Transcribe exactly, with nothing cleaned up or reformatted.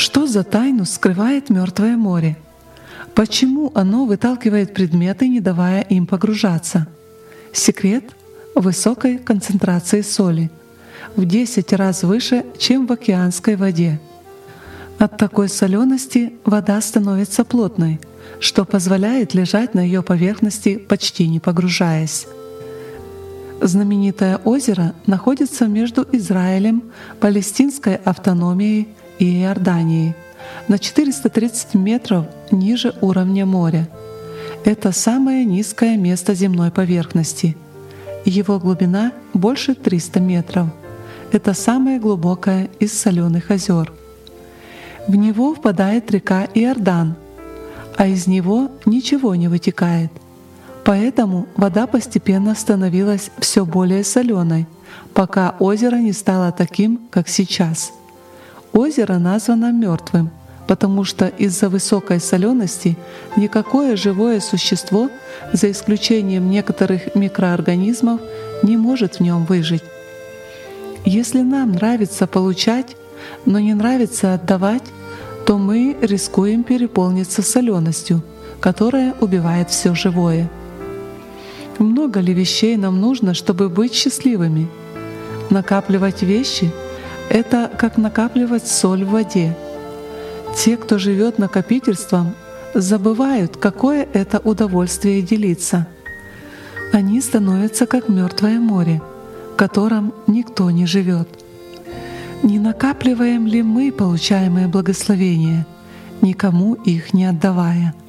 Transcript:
Что за тайну скрывает Мертвое море? Почему оно выталкивает предметы, не давая им погружаться? Секрет — высокой концентрации соли, в десять раз выше, чем в океанской воде. От такой солености вода становится плотной, что позволяет лежать на ее поверхности, почти не погружаясь. Знаменитое озеро находится между Израилем, Палестинской автономией и Иорданией, на четыреста тридцать метров ниже уровня моря. Это самое низкое место земной поверхности. Его глубина больше триста метров. Это самое глубокое из соленых озер. В него впадает река Иордан, а из него ничего не вытекает. Поэтому вода постепенно становилась все более соленой, пока озеро не стало таким, как сейчас. Озеро названо мертвым, потому что из-за высокой солености никакое живое существо, за исключением некоторых микроорганизмов, не может в нем выжить. Если нам нравится получать, но не нравится отдавать, то мы рискуем переполниться соленостью, которая убивает все живое. Много ли вещей нам нужно, чтобы быть счастливыми? Накапливать вещи — это как накапливать соль в воде. Те, кто живет накопительством, забывают, какое это удовольствие делиться. Они становятся как Мертвое море, в котором никто не живет. Не накапливаем ли мы получаемые благословения, никому их не отдавая?